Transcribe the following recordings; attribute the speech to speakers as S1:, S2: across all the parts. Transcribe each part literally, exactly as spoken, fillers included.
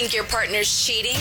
S1: Think your partner's cheating?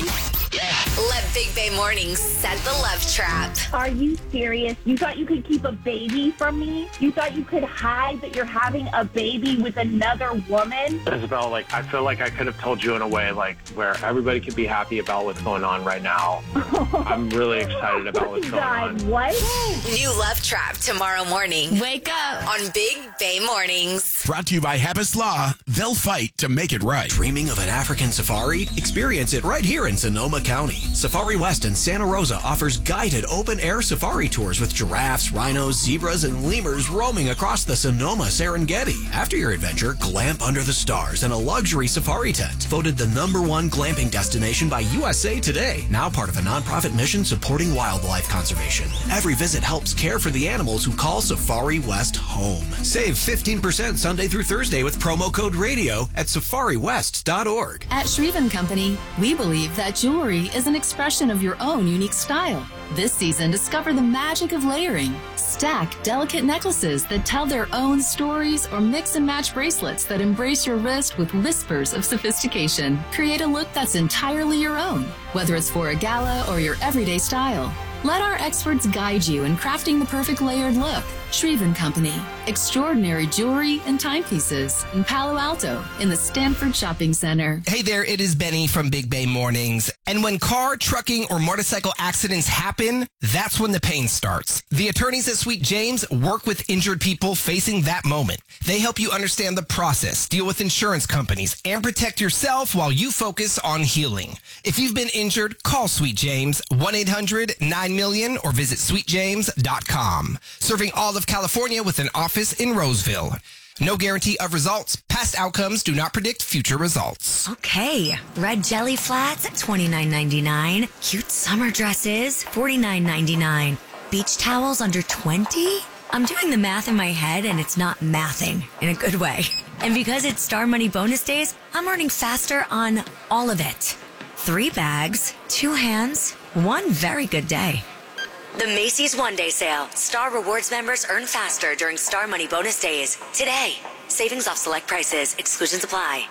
S1: Let Big Bay Mornings set the love trap.
S2: Are you serious? You thought you could keep a baby from me? You thought you could hide that you're having a baby with another woman?
S3: Isabel, like, I feel like I could have told you in a way, like, where everybody can be happy about what's going on right now. I'm really excited about what's going
S2: God,
S3: on.
S2: what?
S1: New Love Trap tomorrow morning.
S4: Wake up
S1: on Big Bay Mornings.
S5: Brought to you by Habas Law. They'll fight to make it right.
S6: Dreaming of an African safari? Experience it right here in Sonoma County. Safari West in Santa Rosa offers guided open-air safari tours with giraffes, rhinos, zebras, and lemurs roaming across the Sonoma Serengeti. After your adventure, glamp under the stars in a luxury safari tent. Voted the number one glamping destination by U S A Today. Now part of a nonprofit mission supporting wildlife conservation. Every visit helps care for the animals who call Safari West home. Save fifteen percent Sunday through Thursday with promo code RADIO at safari west dot org.
S4: At Shreve and Company, we believe that jewelry is an expression of your own unique style. This season, discover the magic of layering. Stack delicate necklaces that tell their own stories or mix and match bracelets that embrace your wrist with whispers of sophistication. Create a look that's entirely your own, whether it's for a gala or your everyday style. Let our experts guide you in crafting the perfect layered look. Shreve and Company. Extraordinary jewelry and timepieces in Palo Alto in the Stanford Shopping Center.
S7: Hey there, it is Benny from Big Bay Mornings. And when car, trucking, or motorcycle accidents happen, that's when the pain starts. The attorneys at Sweet James work with injured people facing that moment. They help you understand the process, deal with insurance companies, and protect yourself while you focus on healing. If you've been injured, call Sweet James, one eight hundred nine million, or visit sweet james dot com. Serving all of California with an office in Roseville. No guarantee of results. Past outcomes do not predict future results.
S8: Okay, red jelly flats, twenty-nine ninety-nine. Cute summer dresses, forty-nine ninety-nine. Beach towels under twenty? I'm doing the math in my head and it's not mathing in a good way. And because it's Star Money bonus days, I'm earning faster on all of it. Three bags, two hands, one very good day. The Macy's One Day Sale. Star Rewards members earn faster during Star Money bonus days. Today. Savings off select prices. Exclusions apply.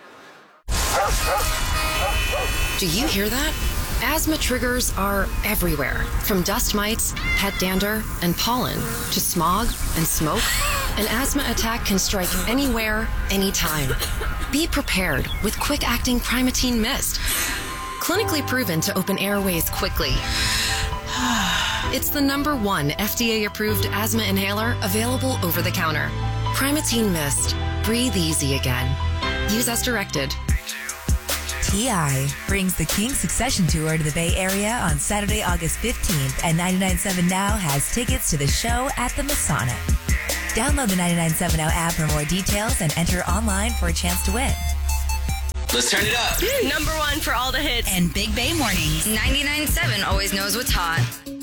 S9: Do you hear that? Asthma triggers are everywhere. From dust mites, pet dander, and pollen, to smog and smoke. An asthma attack can strike anywhere, anytime. Be prepared with quick-acting Primatene Mist. Clinically proven to open airways quickly. It's the number one F D A-approved asthma inhaler available over the counter. Primatene Mist. Breathe easy again. Use as directed.
S10: T I brings the King Succession Tour to the Bay Area on Saturday, August fifteenth, and ninety-nine point seven Now has tickets to the show at the Masonic. Download the ninety-nine point seven Now app for more details and enter online for a chance to win.
S11: Let's turn it up.
S12: Number one for all the hits.
S10: And Big Bay Mornings.
S12: ninety-nine point seven always knows what's hot.